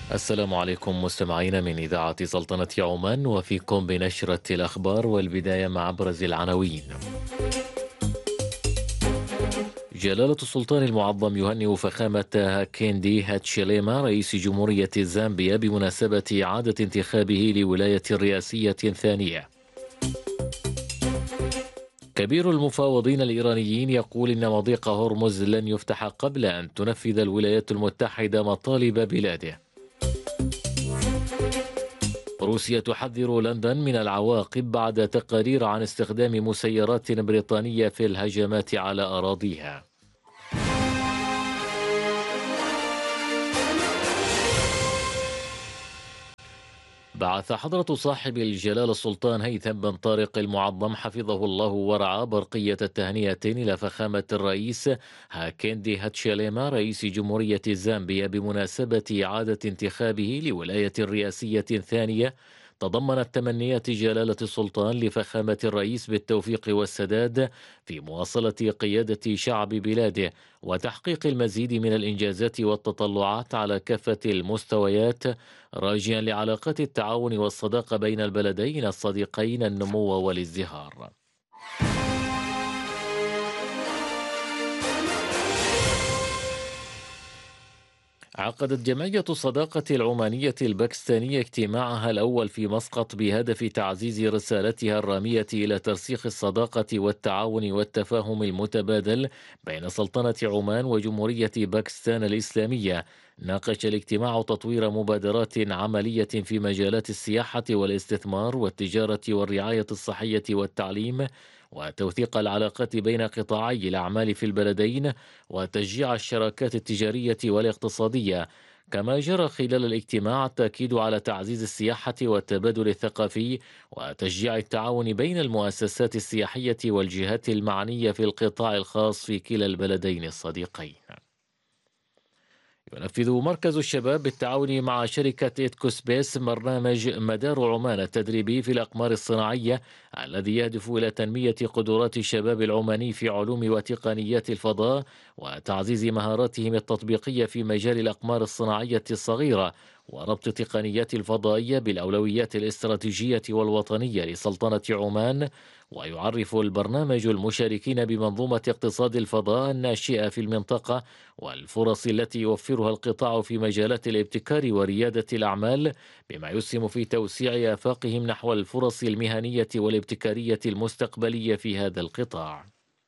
السلام عليكم مستمعين من إذاعة سلطنة عمان، وفيكم بنشرة الأخبار، والبداية مع أبرز العناوين. جلالة السلطان المعظم يهنئ فخامة هاكيندي هاتشيليما رئيس جمهورية زامبيا بمناسبة إعادة انتخابه لولاية رئاسية ثانية. كبير المفاوضين الإيرانيين يقول إن مضيق هرمز لن يفتح قبل أن تنفذ الولايات المتحدة مطالب بلاده. روسيا تحذر لندن من العواقب بعد تقارير عن استخدام مسيرات بريطانية في الهجمات على أراضيها. بعث حضرة صاحب الجلالة السلطان هيثم بن طارق المعظم حفظه الله ورعاه برقية التهنئة إلى فخامة الرئيس هاكيندي هاتشيليما رئيس جمهورية زامبيا بمناسبة إعادة انتخابه لولاية رئاسية ثانية، تضمنت تمنيات جلالة السلطان لفخامة الرئيس بالتوفيق والسداد في مواصلة قيادة شعب بلاده وتحقيق المزيد من الإنجازات والتطلعات على كافة المستويات، راجيا لعلاقات التعاون والصداقة بين البلدين الصديقين النمو والازدهار. عقدت جمعية الصداقة العمانية الباكستانية اجتماعها الأول في مسقط بهدف تعزيز رسالتها الرامية إلى ترسيخ الصداقة والتعاون والتفاهم المتبادل بين سلطنة عمان وجمهورية باكستان الإسلامية. ناقش الاجتماع تطوير مبادرات عملية في مجالات السياحة والاستثمار والتجارة والرعاية الصحية والتعليم، وتوثيق العلاقات بين قطاعي الأعمال في البلدين، وتشجيع الشراكات التجارية والاقتصادية. كما جرى خلال الاجتماع التأكيد على تعزيز السياحة والتبادل الثقافي وتشجيع التعاون بين المؤسسات السياحية والجهات المعنية في القطاع الخاص في كلا البلدين الصديقين. ينفذ مركز الشباب بالتعاون مع شركة إيدكو سبيس برنامج مدار عمان التدريبي في الأقمار الصناعية، الذي يهدف إلى تنمية قدرات الشباب العماني في علوم وتقنيات الفضاء وتعزيز مهاراتهم التطبيقية في مجال الأقمار الصناعية الصغيرة، وربط التقنيات الفضائية بالأولويات الاستراتيجية والوطنية لسلطنة عمان. ويعرف البرنامج المشاركين بمنظومة اقتصاد الفضاء الناشئة في المنطقة والفرص التي يوفرها القطاع في مجالات الابتكار وريادة الأعمال، بما يسهم في توسيع آفاقهم نحو الفرص المهنية والابتكارية المستقبلية في هذا القطاع.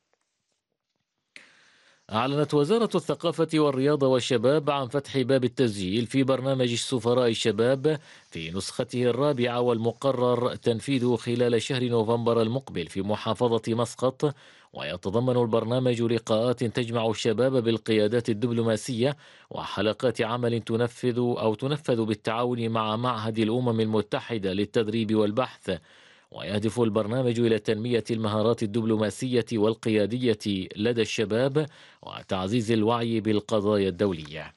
أعلنت وزارة الثقافة والرياضة والشباب عن فتح باب التسجيل في برنامج سفراء الشباب في نسخته الرابعة، والمقرر تنفيذه خلال شهر نوفمبر المقبل في محافظة مسقط. ويتضمن البرنامج لقاءات تجمع الشباب بالقيادات الدبلوماسية وحلقات عمل تنفذ بالتعاون مع معهد الأمم المتحدة للتدريب والبحث. ويهدف البرنامج إلى تنمية المهارات الدبلوماسية والقيادية لدى الشباب وتعزيز الوعي بالقضايا الدولية.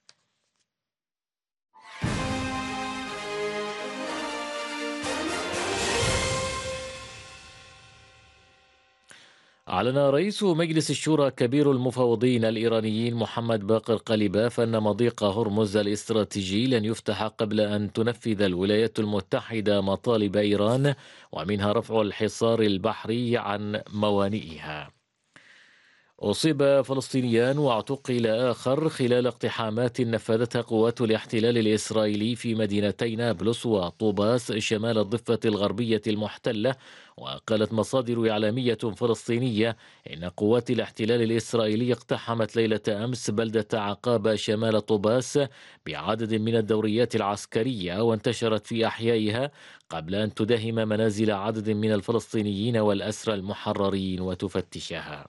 أعلن رئيس مجلس الشورى كبير المفوضين الإيرانيين محمد باقر قليباف أن مضيق هرمز الاستراتيجي لن يفتح قبل أن تنفذ الولايات المتحدة مطالب إيران، ومنها رفع الحصار البحري عن موانئها. أصيب فلسطينيان واعتقل آخر خلال اقتحامات نفذتها قوات الاحتلال الإسرائيلي في مدينتي نابلس وطوباس شمال الضفة الغربية المحتلة. وقالت مصادر إعلامية فلسطينية إن قوات الاحتلال الإسرائيلي اقتحمت ليلة أمس بلدة عقابة شمال طوباس بعدد من الدوريات العسكرية، وانتشرت في أحيائها قبل أن تداهم منازل عدد من الفلسطينيين والأسرى المحررين وتفتشها.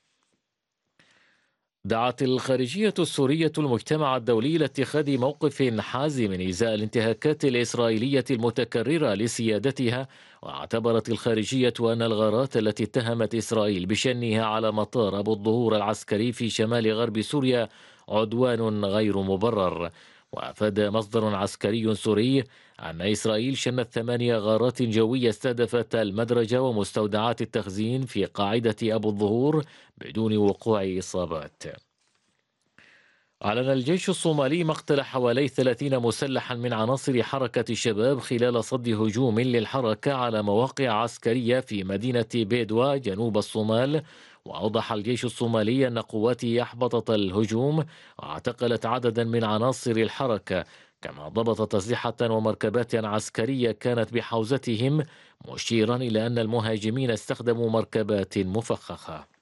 دعت الخارجية السورية المجتمع الدولي لاتخاذ موقف حازم إزاء الانتهاكات الإسرائيلية المتكررة لسيادتها، واعتبرت الخارجية أن الغارات التي اتهمت إسرائيل بشنها على مطار أبو الظهور العسكري في شمال غرب سوريا عدوان غير مبرر. وأفاد مصدر عسكري سوري أن إسرائيل شنت 8 غارات جوية استهدفت المدرجة ومستودعات التخزين في قاعدة أبو الظهور بدون وقوع إصابات. أعلن الجيش الصومالي مقتل حوالي 30 مسلحا من عناصر حركة الشباب خلال صد هجوم للحركة على مواقع عسكرية في مدينة بيدوا جنوب الصومال. وأوضح الجيش الصومالي أن قواته أحبطت الهجوم واعتقلت عددا من عناصر الحركة، كما ضبطت أسلحة ومركبات عسكرية كانت بحوزتهم، مشيرا إلى أن المهاجمين استخدموا مركبات مفخخة.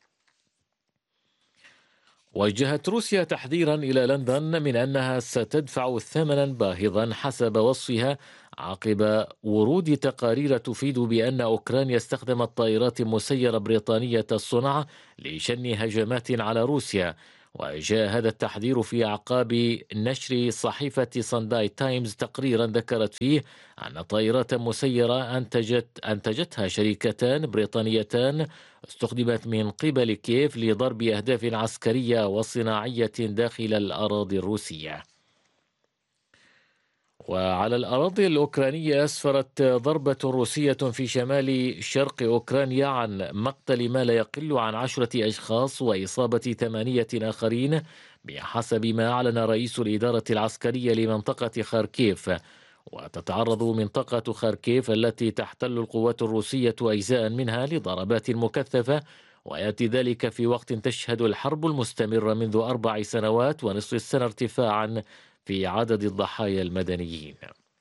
وجهت روسيا تحذيرا إلى لندن من أنها ستدفع ثمنا باهظا حسب وصفها عقب ورود تقارير تفيد بأن أوكرانيا استخدمت طائرات مسيرة بريطانية الصنع لشن هجمات على روسيا. وجاء هذا التحذير في أعقاب نشر صحيفة سانداي تايمز تقريرا ذكرت فيه أن طائرات مسيرة أنتجتها شركتان بريطانيتان استخدمت من قبل كييف لضرب أهداف عسكرية وصناعية داخل الأراضي الروسية. وعلى الأراضي الأوكرانية أسفرت ضربة روسية في شمال شرق أوكرانيا عن مقتل ما لا يقل عن 10 أشخاص وإصابة 8 آخرين بحسب ما أعلن رئيس الإدارة العسكرية لمنطقة خاركيف. وتتعرض منطقة خاركيف التي تحتل القوات الروسية أجزاء منها لضربات مكثفة، ويأتي ذلك في وقت تشهد الحرب المستمرة منذ 4 سنوات ونصف السنة ارتفاعا في عدد الضحايا المدنيين.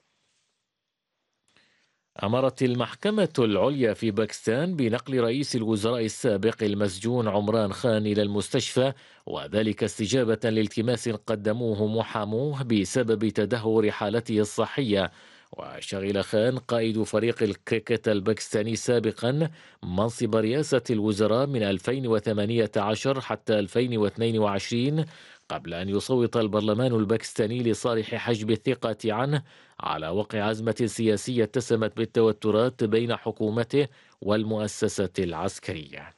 أمرت المحكمة العليا في باكستان بنقل رئيس الوزراء السابق المسجون عمران خان إلى المستشفى، وذلك استجابة لالتماس قدموه محاموه بسبب تدهور حالته الصحية. وشغل خان قائد فريق الكريكت الباكستاني سابقا منصب رئاسة الوزراء من 2018 حتى 2022 قبل أن يصوت البرلمان الباكستاني لصالح حجب الثقة عنه على وقع أزمة سياسية اتسمت بالتوترات بين حكومته والمؤسسة العسكرية.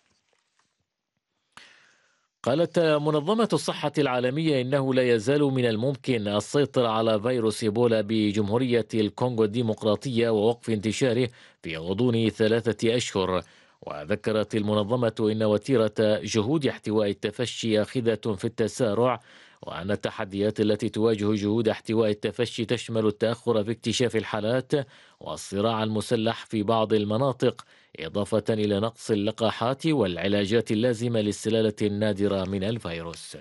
قالت منظمة الصحة العالمية إنه لا يزال من الممكن السيطرة على فيروس إيبولا بجمهورية الكونغو الديمقراطية ووقف انتشاره في غضون 3 أشهر. وذكرت المنظمة إن وتيرة جهود احتواء التفشي آخذة في التسارع، وأن التحديات التي تواجه جهود احتواء التفشي تشمل التأخر في اكتشاف الحالات والصراع المسلح في بعض المناطق، إضافة إلى نقص اللقاحات والعلاجات اللازمة للسلالة النادرة من الفيروس.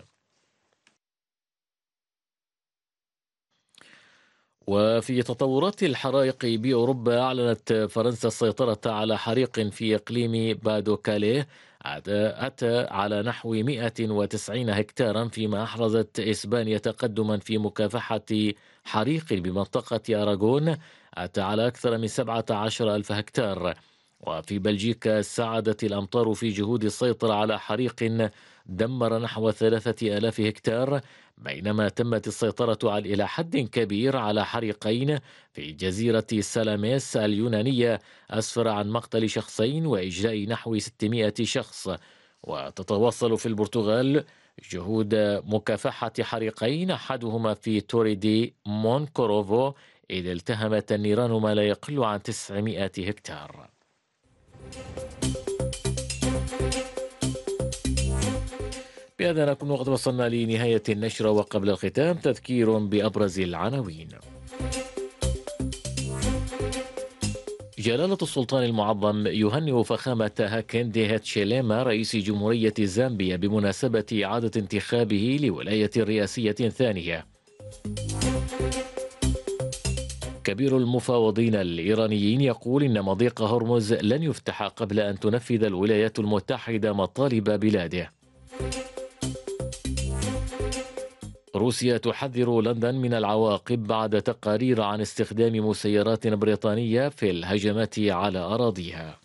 وفي تطورات الحرائق بأوروبا، أعلنت فرنسا السيطرة على حريق في إقليم بادوكاليه أتى على نحو 190 هكتارا، فيما أحرزت إسبانيا تقدما في مكافحة حريق بمنطقة أراغون أتى على أكثر من 17 ألف هكتار. وفي بلجيكا ساعدت الأمطار في جهود السيطرة على حريق دمر نحو 3000 هكتار، بينما تمت السيطرة إلى حد كبير على حريقين في جزيرة سلاميس اليونانية أسفر عن مقتل شخصين وإجلاء نحو 600 شخص. وتتواصل في البرتغال جهود مكافحة حريقين، أحدهما في توريدي مونكوروفو، إذ التهمت النيران ما لا يقل عن 900 هكتار. بهذا نكون قد وصلنا لنهاية النشرة، وقبل الختام تذكير بأبرز العناوين. جلالة السلطان المعظم يهنئ فخامة هاكيندي هيتشيليما رئيس جمهورية زامبيا بمناسبة إعادة انتخابه لولاية رئاسية ثانية. كبير المفاوضين الإيرانيين يقول إن مضيق هرمز لن يفتح قبل أن تنفذ الولايات المتحدة مطالب بلاده. روسيا تحذر لندن من العواقب بعد تقارير عن استخدام مسيرات بريطانية في الهجمات على أراضيها.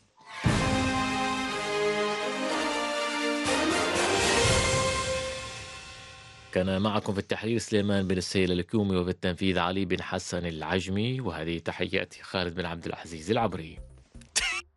كان معكم في التحرير سليمان بن السيل الكومي، وفي التنفيذ علي بن حسن العجمي، وهذه تحياتي خالد بن عبد العزيز العبري.